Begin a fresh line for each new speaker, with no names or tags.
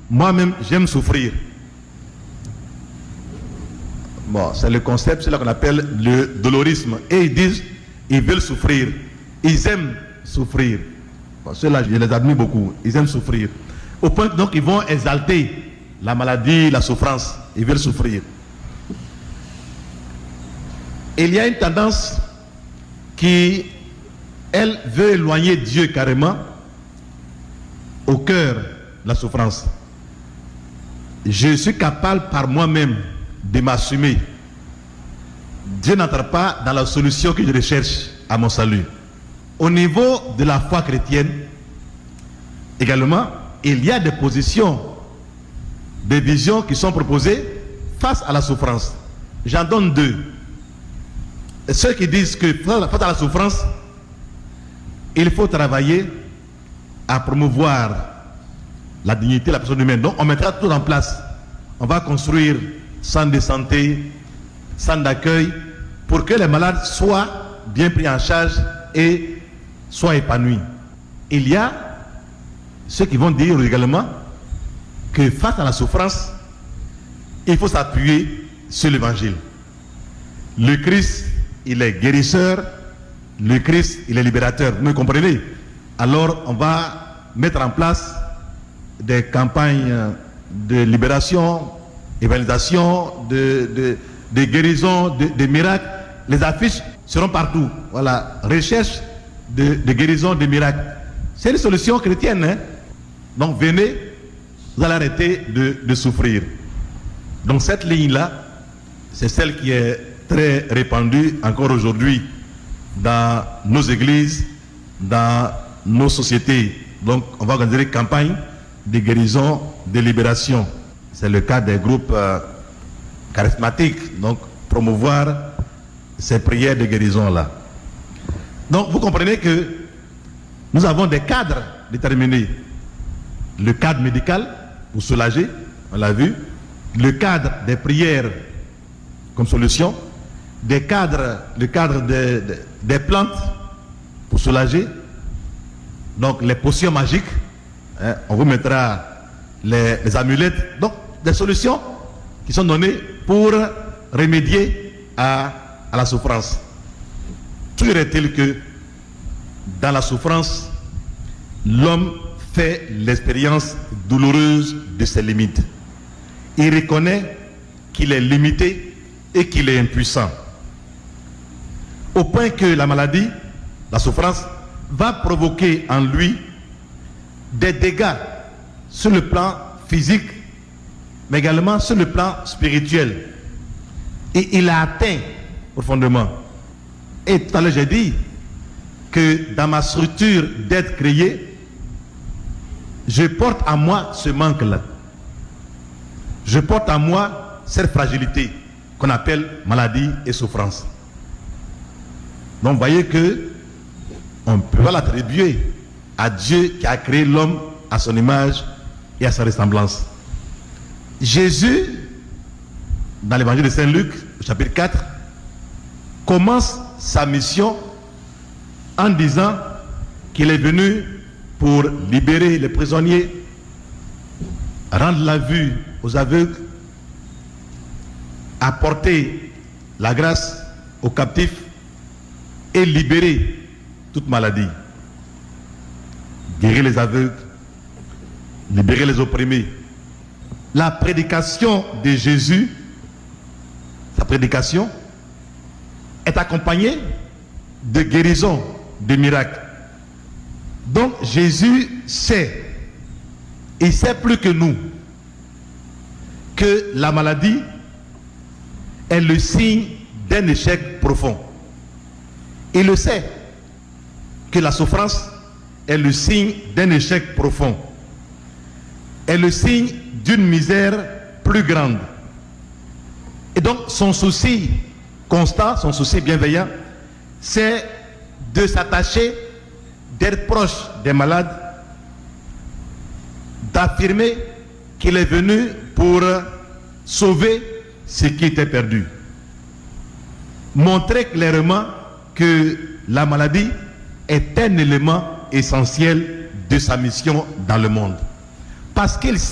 moi-même j'aime souffrir. Bon, c'est le concept, c'est là qu'on appelle le dolorisme. Et ils disent, ils veulent souffrir. Ils aiment souffrir. Bon, ceux-là, je les admire beaucoup. Ils aiment souffrir. Au point que donc ils vont exalter la maladie, la souffrance. Ils veulent souffrir. Et il y a une tendance qui, elle, veut éloigner Dieu carrément au cœur de la souffrance. Je suis capable par moi-même de m'assumer. Dieu n'entre pas dans la solution que je recherche à mon salut. Au niveau de la foi chrétienne, également, il y a des positions, des visions qui sont proposées face à la souffrance. J'en donne deux. Ceux qui disent que face à la souffrance, il faut travailler à promouvoir la dignité de la personne humaine. Donc on mettra tout en place. On va construire centres de santé, centres d'accueil, pour que les malades soient bien pris en charge et soient épanouis. Il y a ceux qui vont dire également que face à la souffrance, il faut s'appuyer sur l'évangile. Le Christ, il est guérisseur, le Christ, il est libérateur. Vous me comprenez? Alors on va mettre en place des campagnes de libération, évangélisation, de guérison, de miracles. Les affiches seront partout. Voilà, recherche de guérison, de miracles. C'est une solution chrétienne, hein? Donc venez, vous allez arrêter de souffrir. Donc cette ligne-là, c'est celle qui est très répandue encore aujourd'hui dans nos églises, dans nos sociétés. Donc on va organiser des campagnes de guérison, de libération. C'est le cas des groupes charismatiques, donc promouvoir ces prières de guérison-là. Donc vous comprenez que nous avons des cadres déterminés. Le cadre médical, pour soulager, on l'a vu. Le cadre des prières comme solution. Le cadre des plantes pour soulager. Donc les potions magiques. Hein, on vous mettra les amulettes. Donc des solutions qui sont données pour remédier à la souffrance. Toujours est-il que dans la souffrance, l'homme fait l'expérience douloureuse de ses limites. Il reconnaît qu'il est limité et qu'il est impuissant. Au point que la maladie, la souffrance, va provoquer en lui des dégâts sur le plan physique, mais également sur le plan spirituel. Et il a atteint profondément. Et tout à l'heure, j'ai dit que dans ma structure d'être créé, je porte à moi ce manque-là. Je porte à moi cette fragilité qu'on appelle maladie et souffrance. Donc, vous voyez que on peut pas l'attribuer à Dieu qui a créé l'homme à son image et à sa ressemblance. Jésus, dans l'évangile de Saint Luc, chapitre 4, commence sa mission en disant qu'il est venu pour libérer les prisonniers, rendre la vue aux aveugles, apporter la grâce aux captifs et libérer toute maladie. Guérir les aveugles, libérer les opprimés. La prédication de Jésus, sa prédication, est accompagnée de guérison, de miracles. Donc Jésus sait, il sait plus que nous, que la maladie est le signe d'un échec profond. Il le sait, que la souffrance est le signe d'un échec profond, est le signe d'une misère plus grande. Et donc son souci constant, son souci bienveillant, c'est de s'attacher, d'être proche des malades, d'affirmer qu'il est venu pour sauver ce qui était perdu. Montrer clairement que la maladie est un élément essentiel de sa mission dans le monde. Parce qu'il